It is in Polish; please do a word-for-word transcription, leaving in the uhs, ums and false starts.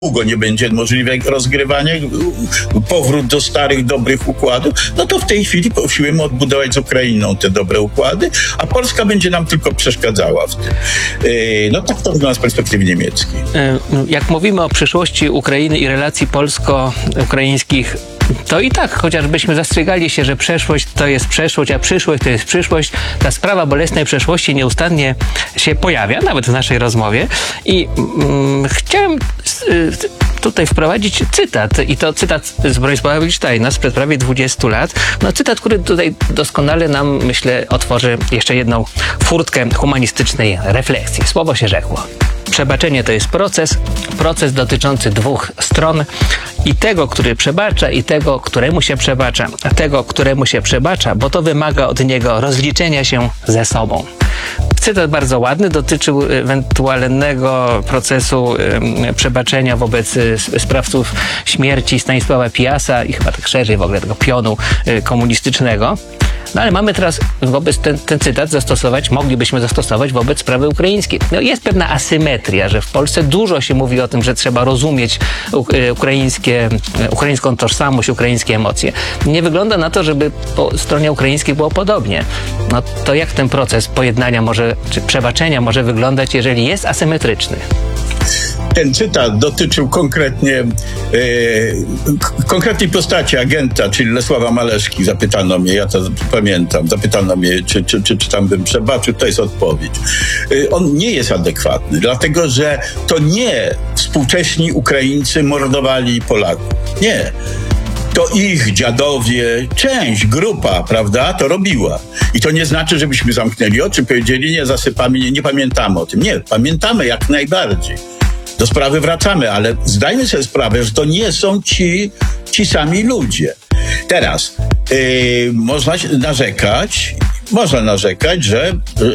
długo nie będzie możliwe rozgrywanie, powrót do starych, dobrych układów, no to w tej chwili usiłujemy odbudować z Ukrainą te dobre układy, a Polska będzie nam tylko przeszkadzała w tym. No tak to wygląda z perspektywy niemieckiej. Jak mówimy o przyszłości Ukrainy i relacji polsko-ukraińskich, to i tak, chociażbyśmy zastrzegali się, że przeszłość to jest przeszłość, a przyszłość to jest przyszłość, ta sprawa bolesnej przeszłości nieustannie się pojawia, nawet w naszej rozmowie. I mm, chciałem y, tutaj wprowadzić cytat, i to cytat z Bronisława Wildsteina sprzed prawie dwudziestu lat. No cytat, który tutaj doskonale nam, myślę, otworzy jeszcze jedną furtkę humanistycznej refleksji. Słowo się rzekło. Przebaczenie to jest proces, proces dotyczący dwóch stron i tego, który przebacza, i tego, któremu się przebacza, a tego, któremu się przebacza, bo to wymaga od niego rozliczenia się ze sobą. Cytat bardzo ładny, dotyczył ewentualnego procesu um, przebaczenia wobec y, sprawców śmierci Stanisława Pijasa i chyba tak szerzej w ogóle tego pionu y, komunistycznego. No ale mamy teraz wobec ten, ten cytat zastosować, moglibyśmy zastosować wobec sprawy ukraińskiej. No jest pewna asymetria, że w Polsce dużo się mówi o tym, że trzeba rozumieć ukraińskie, ukraińską tożsamość, ukraińskie emocje. Nie wygląda na to, żeby po stronie ukraińskiej było podobnie. No to jak ten proces pojednania może, czy przebaczenia może wyglądać, jeżeli jest asymetryczny? Ten cytat dotyczył konkretnie e, konkretnej postaci agenta, czyli Lesława Maleszki. Zapytano mnie, ja to pamiętam, zapytano mnie, czy, czy, czy, czy tam bym przebaczył, to jest odpowiedź. E, on nie jest adekwatny, dlatego że to nie współcześni Ukraińcy mordowali Polaków. Nie. To ich dziadowie, część, grupa, prawda, to robiła. I to nie znaczy, żebyśmy zamknęli oczy, powiedzieli, nie, zasypamy, nie, nie pamiętamy o tym. Nie, pamiętamy jak najbardziej. Do sprawy wracamy, ale zdajmy sobie sprawę, że to nie są ci, ci sami ludzie. Teraz, yy, można narzekać, można narzekać, że